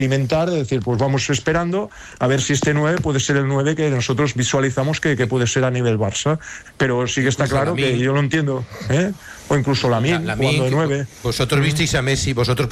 alimentar, es decir, pues vamos esperando a ver si este 9 puede ser el 9 que nosotros visualizamos que puede ser a nivel Barça, pero sí que está claro que yo lo entiendo, o incluso Lamine jugando de 9. Vosotros visteis a Messi, vosotros